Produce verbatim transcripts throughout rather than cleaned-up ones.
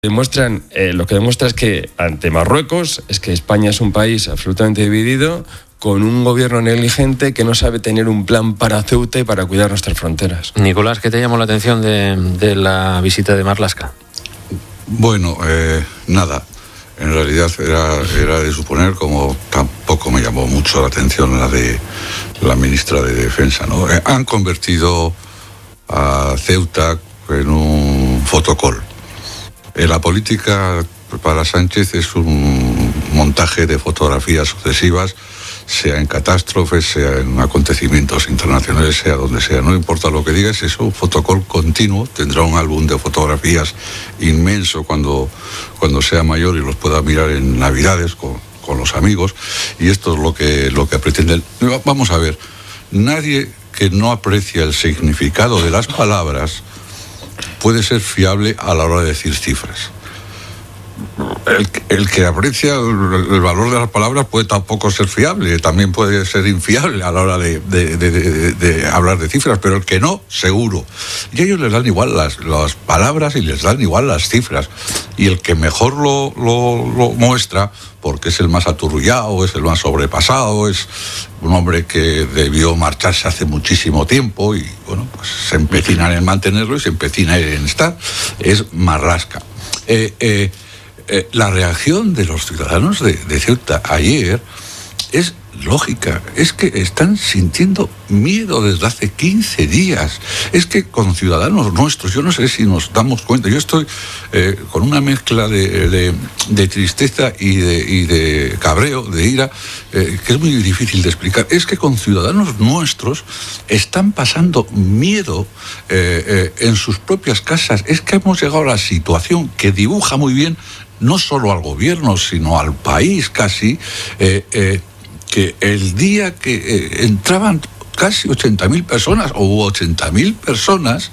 Demuestran, eh, lo que demuestra es que ante Marruecos es que España es un país absolutamente dividido, con un gobierno negligente que no sabe tener un plan para Ceuta y para cuidar nuestras fronteras. Nicolás, ¿qué te llamó la atención de, de la visita de Marlaska? Bueno, eh, nada. En realidad era, era de suponer, como tampoco me llamó mucho la atención la de la ministra de Defensa, ¿no? Eh, han convertido a Ceuta en un fotocall. Eh, la política para Sánchez es un montaje de fotografías sucesivas, sea en catástrofes, sea en acontecimientos internacionales, sea donde sea. No importa lo que digas, es un fotocall continuo. Tendrá un álbum de fotografías inmenso cuando, cuando sea mayor y los pueda mirar en Navidades con, con los amigos. Y esto es lo que, lo que pretenden. Vamos a ver, nadie que no aprecia el significado de las palabras puede ser fiable a la hora de decir cifras. El, el que aprecia el, el valor de las palabras puede tampoco ser fiable, también puede ser infiable a la hora de, de, de, de, de hablar de cifras, pero el que no, seguro. Y a ellos les dan igual las, las palabras y les dan igual las cifras. Y el que mejor lo, lo, lo muestra, porque es el más aturrullado, es el más sobrepasado, es un hombre que debió marcharse hace muchísimo tiempo y bueno, pues se empecina en mantenerlo y se empecina en estar, es Marlaska. Eh, eh, Eh, la reacción de los ciudadanos de, de Ceuta ayer es lógica, es que están sintiendo miedo desde hace quince días, es que con ciudadanos nuestros, yo no sé si nos damos cuenta, yo estoy eh, con una mezcla de, de, de tristeza y de, y de cabreo, de ira, eh, que es muy difícil de explicar. Es que con ciudadanos nuestros están pasando miedo eh, eh, en sus propias casas. Es que hemos llegado a la situación que dibuja muy bien no solo al gobierno, sino al país casi, eh, eh, que el día que eh, entraban casi ochenta mil personas, o ochenta mil personas,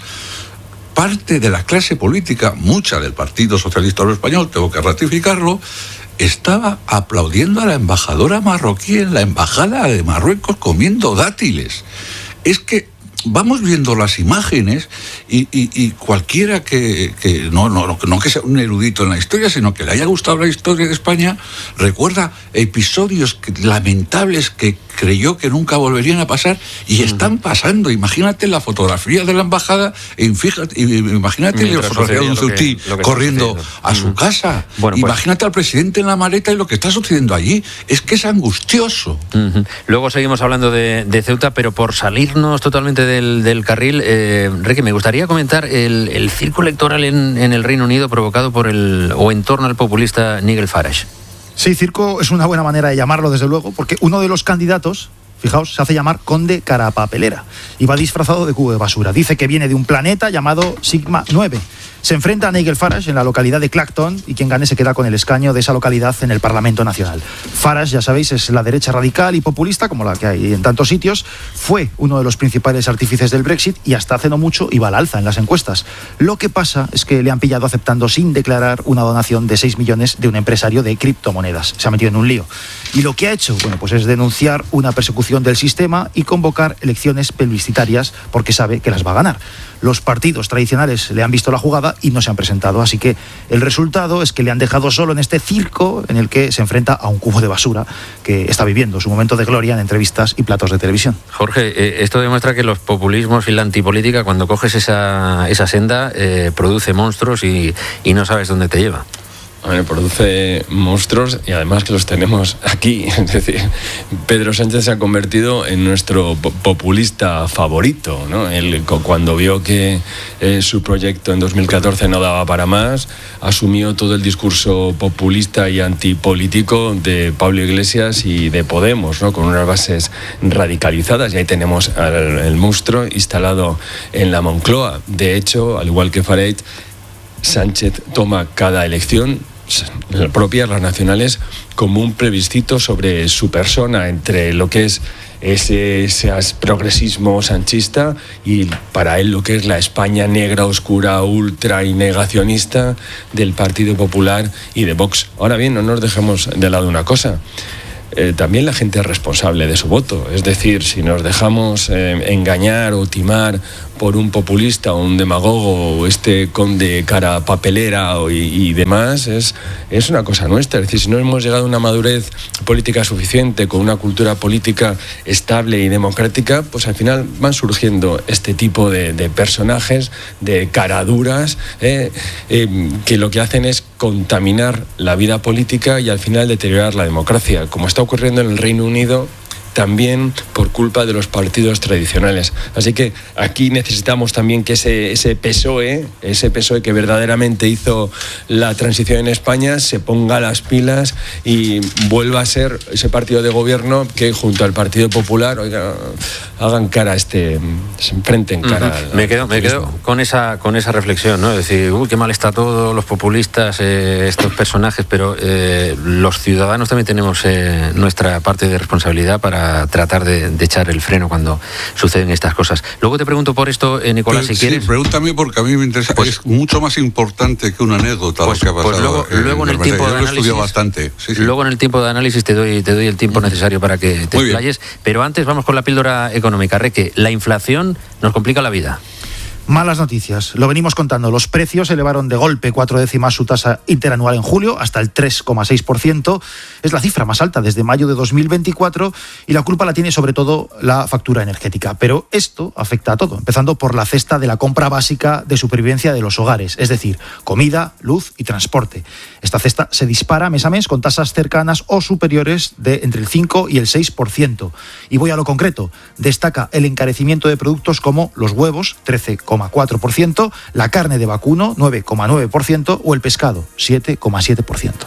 parte de la clase política, mucha del Partido Socialista Obrero Español, tengo que ratificarlo, estaba aplaudiendo a la embajadora marroquí en la embajada de Marruecos comiendo dátiles. Es que vamos viendo las imágenes y, y, y cualquiera que, que no, no, no que sea un erudito en la historia, sino que le haya gustado la historia de España, recuerda episodios que, lamentables que creyó que nunca volverían a pasar y están pasando. Imagínate la fotografía de la embajada, y fíjate, imagínate Mientras la fotografía de un ceutí corriendo a su casa. Bueno, pues, imagínate al presidente en la maleta y lo que está sucediendo allí. Es que es angustioso. Uh-huh. Luego seguimos hablando de, de Ceuta, pero por salirnos totalmente del, del carril, eh, Enrique, me gustaría comentar el, el circo electoral en, en el Reino Unido provocado por el o en torno al populista Nigel Farage. Sí, circo es una buena manera de llamarlo, desde luego, porque uno de los candidatos, fijaos, se hace llamar Conde Carapapelera y va disfrazado de cubo de basura. Dice que viene de un planeta llamado Sigma nueve. Se enfrenta a Nigel Farage en la localidad de Clacton y quien gane se queda con el escaño de esa localidad en el Parlamento Nacional. Farage, ya sabéis, es la derecha radical y populista, como la que hay en tantos sitios. Fue uno de los principales artífices del Brexit y hasta hace no mucho iba al alza en las encuestas. Lo que pasa es que le han pillado aceptando sin declarar una donación de seis millones de un empresario de criptomonedas. Se ha metido en un lío. Y lo que ha hecho, bueno, pues es denunciar una persecución del sistema y convocar elecciones plebiscitarias porque sabe que las va a ganar. Los partidos tradicionales le han visto la jugada y no se han presentado, así que el resultado es que le han dejado solo en este circo en el que se enfrenta a un cubo de basura que está viviendo su momento de gloria en entrevistas y platos de televisión. Jorge, eh, esto demuestra que los populismos y la antipolítica, cuando coges esa, esa senda, eh, produce monstruos y, y no sabes dónde te lleva. Bueno, produce monstruos y además que los tenemos aquí. Es decir, Pedro Sánchez se ha convertido en nuestro populista favorito, ¿no? Él, cuando vio que eh, su proyecto en dos mil catorce no daba para más, asumió todo el discurso populista y antipolítico de Pablo Iglesias y de Podemos, ¿no? Con unas bases radicalizadas, y ahí tenemos al, el monstruo instalado en la Moncloa. De hecho, al igual que Farage, Sánchez toma cada elección, propias, las nacionales, como un plebiscito sobre su persona, entre lo que es ese, ese progresismo sanchista y para él lo que es la España negra, oscura, ultra y negacionista del Partido Popular y de Vox. Ahora bien, no nos dejemos de lado una cosa. eh, también la gente es responsable de su voto. Es decir, si nos dejamos eh, engañar o timar por un populista o un demagogo o este conde cara papelera o, y, y demás, es, es una cosa nuestra. Es decir, si no hemos llegado a una madurez política suficiente, con una cultura política estable y democrática, pues al final van surgiendo este tipo de, de personajes, de caraduras, eh, eh, que lo que hacen es contaminar la vida política y al final deteriorar la democracia, como está ocurriendo en el Reino Unido, también por culpa de los partidos tradicionales. Así que aquí necesitamos también que ese, ese P S O E, ese P S O E que verdaderamente hizo la transición en España, se ponga las pilas y vuelva a ser ese partido de gobierno que junto al Partido Popular, oiga, hagan cara a este, se enfrenten cara. Uh-huh. Me quedo, me quedo con esa, con esa reflexión, ¿no? Es decir, uy, qué mal está todo, los populistas, eh, estos personajes, pero eh, los ciudadanos también tenemos eh, nuestra parte de responsabilidad para tratar de, de echar el freno cuando suceden estas cosas. Luego te pregunto por esto, eh, Nicolás, Pero, si quieres. Sí, pregúntame porque a mí me interesa. Pues, es mucho más importante que una anécdota pues, lo que ha pasado. Pues luego, en, luego en el en tiempo de Yo lo he análisis, estudiado bastante. Sí, sí. Luego en el tiempo de análisis te doy, te doy el tiempo necesario para que te Muy explayes. Pero antes vamos con la píldora económica. Reque, la inflación nos complica la vida. Malas noticias. Lo venimos contando. Los precios elevaron de golpe cuatro décimas su tasa interanual en julio hasta el tres coma seis por ciento. Es la cifra más alta desde mayo de dos mil veinticuatro y la culpa la tiene sobre todo la factura energética. Pero esto afecta a todo, empezando por la cesta de la compra básica de supervivencia de los hogares, es decir, comida, luz y transporte. Esta cesta se dispara mes a mes con tasas cercanas o superiores de entre el cinco y el seis por ciento. Y voy a lo concreto. Destaca el encarecimiento de productos como los huevos, trece coma cuatro por ciento, la carne de vacuno, nueve coma nueve por ciento, o el pescado, siete coma siete por ciento.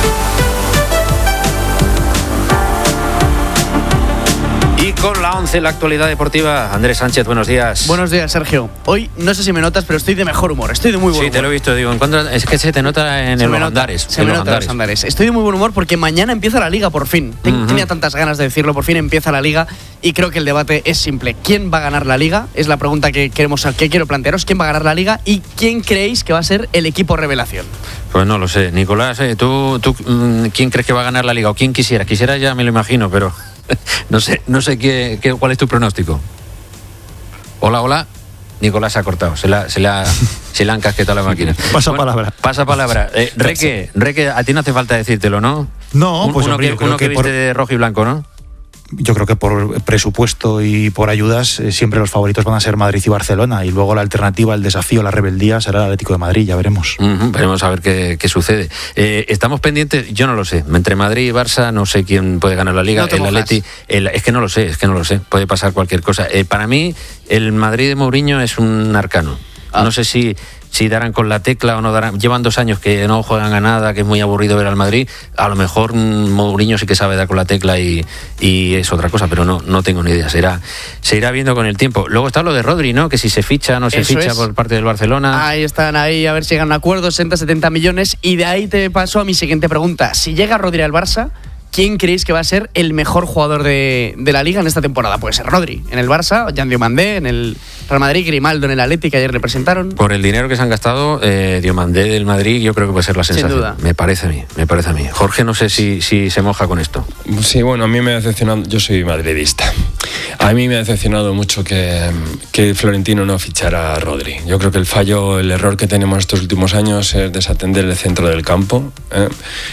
Y con la once, la actualidad deportiva, Andrés Sánchez, buenos días. Buenos días, Sergio. Hoy, no sé si me notas, pero estoy de mejor humor, estoy de muy buen humor. Sí, te lo he visto, digo, encuentro, es que se te nota en se los nota, andares. Se me nota en los andares. Estoy de muy buen humor porque mañana empieza la Liga, por fin. Uh-huh. Tenía tantas ganas de decirlo, por fin empieza la Liga y creo que el debate es simple. ¿Quién va a ganar la Liga? Es la pregunta que, queremos, que quiero plantearos. ¿Quién va a ganar la Liga y quién creéis que va a ser el equipo revelación? Pues no lo sé. Nicolás, ¿eh? ¿tú, tú quién crees que va a ganar la Liga? ¿O quién quisiera? Quisiera ya me lo imagino, pero... No sé, no sé qué, qué, cuál es tu pronóstico. Hola, hola. Nicolás se ha cortado, se la, se la, se la han casquetado la máquina. Pasa bueno, palabra. Pasa palabra. Eh, Reque, Reque, a ti no hace falta decírtelo, ¿no? No, pues uno hombre, que, yo creo uno que, que viste por... de rojo y blanco, ¿no? Yo creo que por presupuesto y por ayudas eh, siempre los favoritos van a ser Madrid y Barcelona y luego la alternativa, el desafío, la rebeldía será el Atlético de Madrid, ya veremos. Uh-huh, veremos a ver qué, qué sucede. Eh, estamos pendientes, yo no lo sé, entre Madrid y Barça no sé quién puede ganar la Liga. No el Atleti, el, es que no lo sé, es que no lo sé, puede pasar cualquier cosa. Eh, para mí el Madrid de Mourinho es un arcano. Ah. No sé si si darán con la tecla o no darán. Llevan dos años que no juegan a nada, que es muy aburrido ver al Madrid. A lo mejor Mourinho sí que sabe dar con la tecla y, y es otra cosa, pero no, no tengo ni idea. Se irá, se irá viendo con el tiempo. Luego está lo de Rodri, ¿no? Que si se ficha o no se Eso ficha es. por parte del Barcelona. Ahí están, ahí a ver si llegan a un acuerdo, sesenta, setenta millones. Y de ahí te paso a mi siguiente pregunta. Si llega Rodri al Barça, ¿quién creéis que va a ser el mejor jugador de, de la Liga en esta temporada? Puede ser Rodri en el Barça, Jan Diomandé en el Real Madrid, Grimaldo en el Atlético, que ayer representaron. Por el dinero que se han gastado, eh, Diomandé del Madrid yo creo que puede ser la sensación. Sin duda. Me parece a mí, me parece a mí. Jorge, no sé si, si se moja con esto. Sí, bueno, a mí me ha decepcionado, yo soy madridista. A mí me ha decepcionado mucho que, que Florentino no fichara a Rodri. Yo creo que el fallo, el error que tenemos estos últimos años es desatender el centro del campo. ¿eh?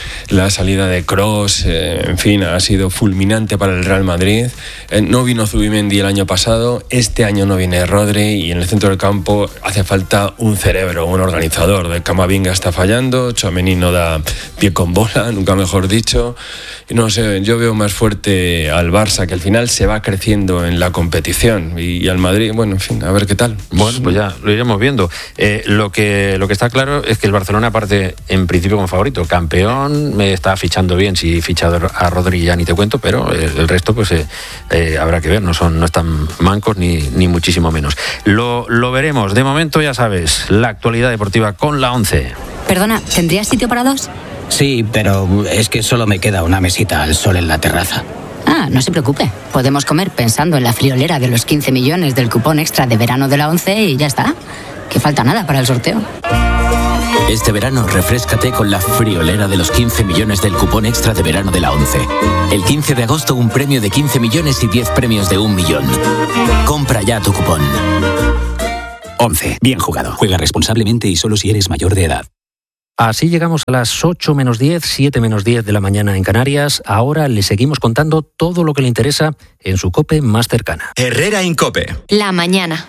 La salida de Kroos, eh, en fin, ha sido fulminante para el Real Madrid. Eh, no vino Zubimendi el año pasado, este año no viene Rodri y en el centro del campo hace falta un cerebro, un organizador. De Camavinga está fallando, Tchouaméni no da pie con bola, nunca mejor dicho. No sé, yo veo más fuerte al Barça, que al final se va creciendo en la competición, y, y al Madrid, bueno, en fin, a ver qué tal. Bueno, pues ya lo iremos viendo. Eh, lo que lo que está claro es que el Barcelona parte en principio como favorito, campeón, me está fichando bien. Si ficha a Rodri ya ni te cuento, pero el, el resto pues eh, eh, habrá que ver, no son no están mancos ni, ni muchísimo menos. Lo, lo veremos. De momento ya sabes, la actualidad deportiva con la once. Perdona, ¿tendrías sitio para dos? Sí, pero es que solo me queda una mesita al sol en la terraza. Ah, no se preocupe. Podemos comer pensando en la friolera de los quince millones del cupón extra de verano de la once y ya está. Que falta nada para el sorteo. Este verano refréscate con la friolera de los quince millones del cupón extra de verano de la ONCE. El quince de agosto un premio de quince millones y diez premios de un millón. Compra ya tu cupón. ONCE. Bien jugado. Juega responsablemente y solo si eres mayor de edad. Así llegamos a las ocho menos diez, siete menos diez de la mañana en Canarias. Ahora le seguimos contando todo lo que le interesa en su COPE más cercana. Herrera en COPE. La mañana.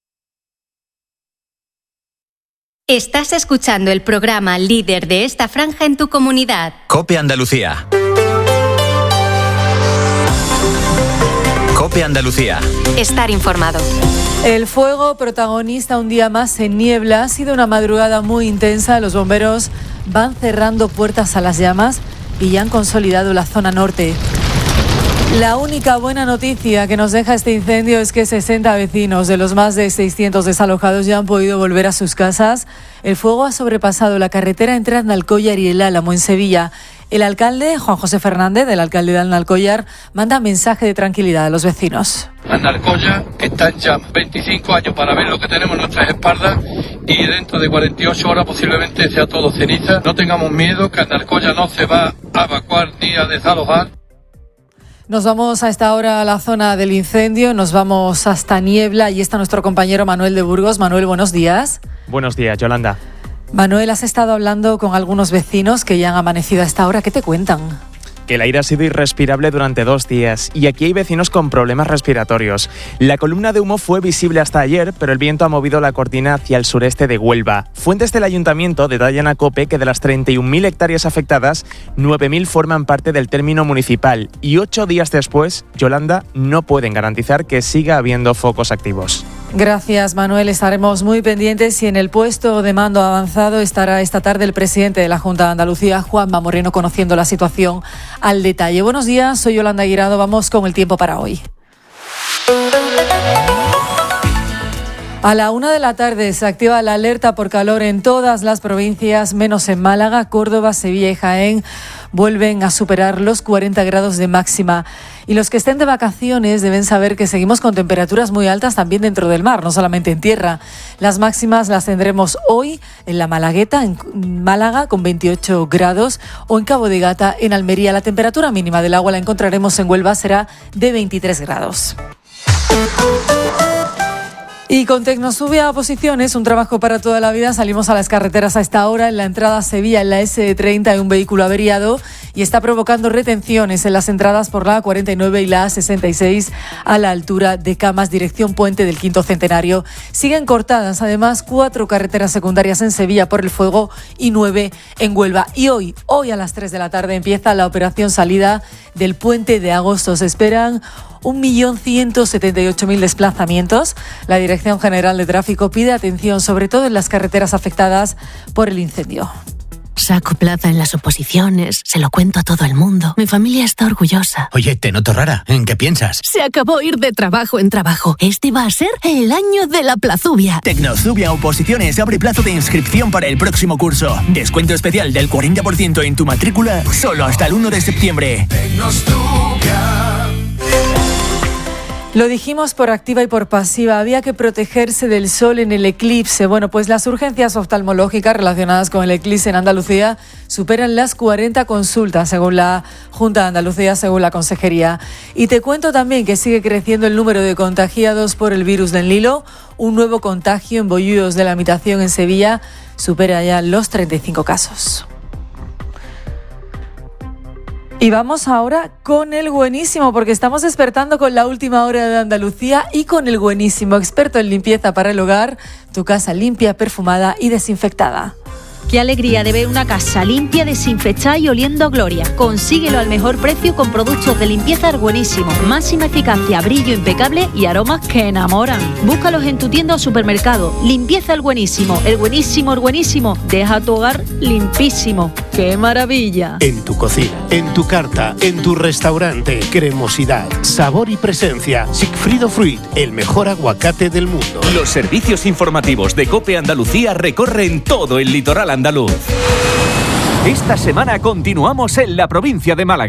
Estás escuchando el programa líder de esta franja en tu comunidad. COPE Andalucía. COPE Andalucía. Estar informado. El fuego, protagonista un día más en Niebla, ha sido una madrugada muy intensa. Los bomberos van cerrando puertas a las llamas y ya han consolidado la zona norte. La única buena noticia que nos deja este incendio es que sesenta vecinos de los más de seiscientos desalojados ya han podido volver a sus casas. El fuego ha sobrepasado la carretera entre Alnalcollar y El Álamo, en Sevilla. El alcalde, Juan José Fernández, del alcalde de Alnalcollar, manda mensaje de tranquilidad a los vecinos. Alnalcollar está en llamas. veinticinco años para ver lo que tenemos en nuestras espaldas y dentro de cuarenta y ocho horas posiblemente sea todo ceniza. No tengamos miedo, que Alnalcollar no se va a evacuar ni a desalojar. Nos vamos a esta hora a la zona del incendio, nos vamos hasta Niebla y está nuestro compañero Manuel de Burgos. Manuel, buenos días. Buenos días, Yolanda. Manuel, has estado hablando con algunos vecinos que ya han amanecido a esta hora. ¿Qué te cuentan? Que el aire ha sido irrespirable durante dos días y aquí hay vecinos con problemas respiratorios. La columna de humo fue visible hasta ayer, pero el viento ha movido la cortina hacia el sureste de Huelva. Fuentes del ayuntamiento detallan a COPE que de las treinta y un mil hectáreas afectadas, nueve mil forman parte del término municipal y ocho días después, Yolanda, no pueden garantizar que siga habiendo focos activos. Gracias, Manuel. Estaremos muy pendientes y en el puesto de mando avanzado estará esta tarde el presidente de la Junta de Andalucía, Juanma Moreno, conociendo la situación al detalle. Buenos días, soy Yolanda Guirado. Vamos con el tiempo para hoy. A la una de la tarde se activa la alerta por calor en todas las provincias, menos en Málaga. Córdoba, Sevilla y Jaén vuelven a superar los cuarenta grados de máxima. Y los que estén de vacaciones deben saber que seguimos con temperaturas muy altas también dentro del mar, no solamente en tierra. Las máximas las tendremos hoy en la Malagueta, en Málaga, con veintiocho grados, o en Cabo de Gata, en Almería. La temperatura mínima del agua la encontraremos en Huelva, será de veintitrés grados. Y con Tecnosubia a Posiciones, un trabajo para toda la vida, salimos a las carreteras a esta hora. En la entrada a Sevilla, en la ese treinta, hay un vehículo averiado y está provocando retenciones en las entradas por la A cuarenta y nueve y la A sesenta y seis a la altura de Camas, dirección Puente del Quinto Centenario. Siguen cortadas, además, cuatro carreteras secundarias en Sevilla por el fuego y nueve en Huelva. Y hoy, hoy a las tres de la tarde, empieza la operación salida del Puente de Agosto. Se esperan un millón ciento setenta y ocho mil desplazamientos. La Dirección General de Tráfico pide atención, sobre todo en las carreteras afectadas por el incendio. Saco plaza en las oposiciones, se lo cuento a todo el mundo. Mi familia está orgullosa. Oye, te noto rara. ¿En qué piensas? Se acabó ir de trabajo en trabajo. Este va a ser el año de la Plazubia. Tecnosubia Oposiciones abre plazo de inscripción para el próximo curso. Descuento especial del cuarenta por ciento en tu matrícula solo hasta el uno de septiembre. Tecnosubia. Lo dijimos por activa y por pasiva, había que protegerse del sol en el eclipse. Bueno, pues las urgencias oftalmológicas relacionadas con el eclipse en Andalucía superan las cuarenta consultas, según la Junta de Andalucía, según la Consejería. Y te cuento también que sigue creciendo el número de contagiados por el virus del Nilo. Un nuevo contagio en Bollullos de la Imitación, en Sevilla, supera ya los treinta y cinco casos. Y vamos ahora con el buenísimo, porque estamos despertando con la última hora de Andalucía y con el buenísimo, experto en limpieza para el hogar, tu casa limpia, perfumada y desinfectada. Qué alegría de ver una casa limpia, desinfectada y oliendo a gloria. Consíguelo al mejor precio con productos de limpieza El Buenísimo. Máxima eficacia, brillo impecable y aromas que enamoran. Búscalos en tu tienda o supermercado. Limpieza El Buenísimo. El Buenísimo, El Buenísimo. Deja tu hogar limpísimo. ¡Qué maravilla! En tu cocina, en tu carta, en tu restaurante. Cremosidad, sabor y presencia. Sigfrido Fruit, el mejor aguacate del mundo. Los servicios informativos de COPE Andalucía recorren todo el litoral andaluz. Esta semana continuamos en la provincia de Málaga.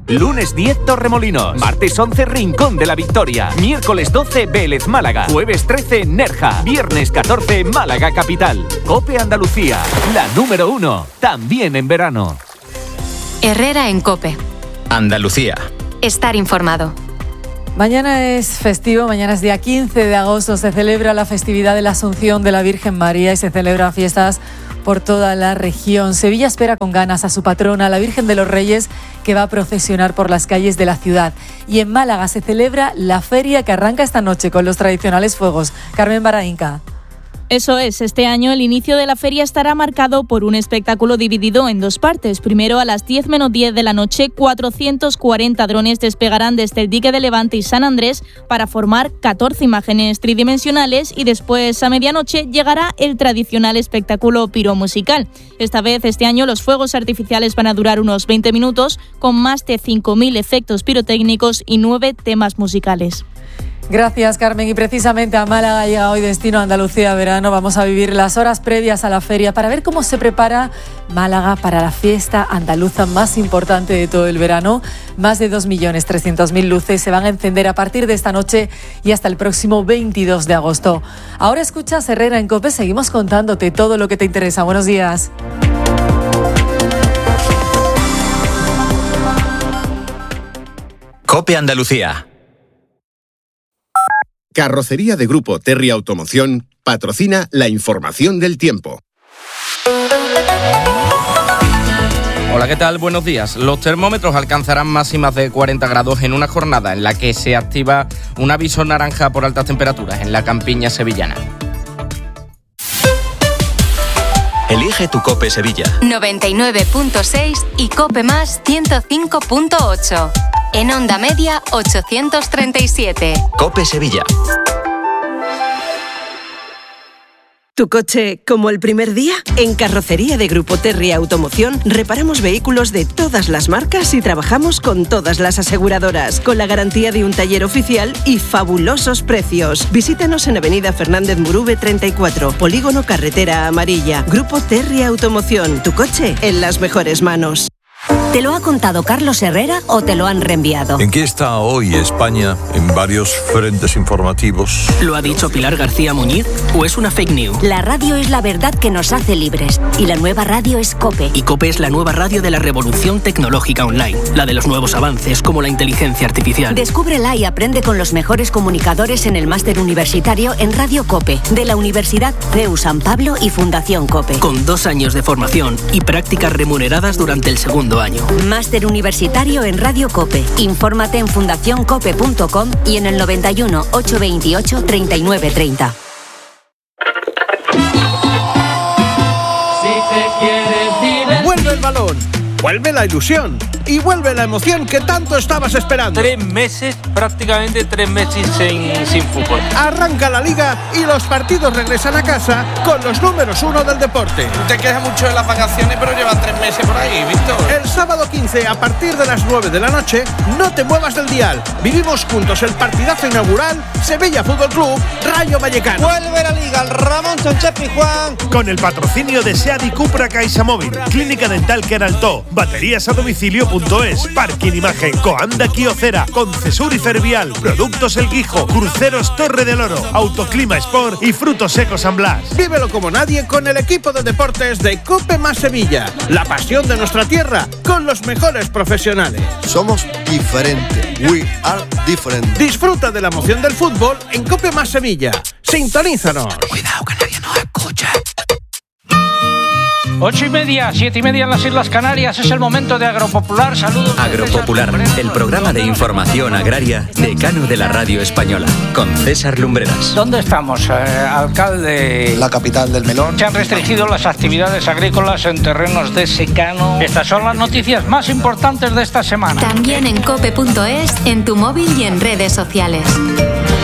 Lunes diez, Torremolinos. Martes once, Rincón de la Victoria. Miércoles doce, Vélez Málaga. Jueves trece, Nerja. Viernes catorce, Málaga Capital. COPE Andalucía, la número uno, también en verano. Herrera en COPE. Andalucía. Estar informado. Mañana es festivo, mañana es día quince de agosto, se celebra la festividad de la Asunción de la Virgen María y se celebran fiestas por toda la región. Sevilla espera con ganas a su patrona, la Virgen de los Reyes, que va a procesionar por las calles de la ciudad. Y en Málaga se celebra la feria que arranca esta noche con los tradicionales fuegos. Carmen Baraínca. Eso es, este año el inicio de la feria estará marcado por un espectáculo dividido en dos partes. Primero, a las diez menos diez de la noche, cuatrocientos cuarenta drones despegarán desde el dique de Levante y San Andrés para formar catorce imágenes tridimensionales y después, a medianoche, llegará el tradicional espectáculo piromusical. Esta vez, este año, los fuegos artificiales van a durar unos veinte minutos con más de cinco mil efectos pirotécnicos y nueve temas musicales. Gracias, Carmen. Y precisamente a Málaga llega hoy Destino Andalucía Verano. Vamos a vivir las horas previas a la feria para ver cómo se prepara Málaga para la fiesta andaluza más importante de todo el verano. Más de dos millones trescientas mil luces se van a encender a partir de esta noche y hasta el próximo veintidós de agosto. Ahora escuchas Herrera en COPE. Seguimos contándote todo lo que te interesa. Buenos días. COPE Andalucía. Carrocería de Grupo Terry Automoción patrocina la información del tiempo. Hola, ¿qué tal? Buenos días. Los termómetros alcanzarán máximas de cuarenta grados en una jornada en la que se activa un aviso naranja por altas temperaturas en la campiña sevillana. Elige tu COPE Sevilla. noventa y nueve punto seis y COPE Más ciento cinco punto ocho. En onda media ochocientos treinta y siete. COPE Sevilla. ¿Tu coche como el primer día? En Carrocería de Grupo Terry Automoción reparamos vehículos de todas las marcas y trabajamos con todas las aseguradoras, con la garantía de un taller oficial y fabulosos precios. Visítanos en Avenida Fernández Murube treinta y cuatro, Polígono Carretera Amarilla. Grupo Terry Automoción, tu coche en las mejores manos. ¿Te lo ha contado Carlos Herrera o te lo han reenviado? ¿En qué está hoy España en varios frentes informativos? ¿Lo ha dicho Pilar García Muñiz o es una fake news? La radio es la verdad que nos hace libres y la nueva radio es COPE. Y COPE es la nueva radio de la revolución tecnológica online, la de los nuevos avances como la inteligencia artificial. Descúbrela y aprende con los mejores comunicadores en el máster universitario en Radio COPE, de la Universidad C E U San Pablo y Fundación COPE. Con dos años de formación y prácticas remuneradas durante el segundo año. Máster universitario en Radio COPE. Infórmate en fundación cope punto com y en el noventa y uno, ochocientos veintiocho, treinta y nueve treinta. Vuelve el balón, vuelve la ilusión y vuelve la emoción que tanto estabas esperando. Tres meses, prácticamente tres meses sin, sin fútbol. Arranca la liga y los partidos regresan a casa con los números uno del deporte. Te quejas mucho de las vacaciones, pero llevan tres meses por ahí, Víctor. El sábado quince, a partir de las nueve de la noche, no te muevas del dial. Vivimos juntos el partidazo inaugural Sevilla Fútbol Club Rayo Vallecano. Vuelve la liga al Ramón Sánchez Pizjuán. Con el patrocinio de SEAT y Cupra CaixaMóvil, Clínica Dental Queraltó, baterías a domicilio punto es, Parking Imagen, Coanda Quiocera, Concesur y Fervial, Productos El Guijo, Cruceros Torre del Oro, Autoclima Sport y Frutos Secos San Blas. Vívelo como nadie con el equipo de deportes de COPE Más Sevilla. La pasión de nuestra tierra con los mejores profesionales. Somos diferentes. We are different. Disfruta de la emoción del fútbol en COPE Más Sevilla. Sintonízanos. Cuidado que nadie nos escucha. Ocho y media, siete y media en las Islas Canarias. Es el momento de Agropopular. Saludos. Agropopular, el programa de información agraria decano de la radio española, con César Lumbreras. ¿Dónde estamos, eh, alcalde? La capital del melón. Se han restringido las actividades agrícolas en terrenos de secano. Estas son las noticias más importantes de esta semana. También en cope punto es, en tu móvil y en redes sociales.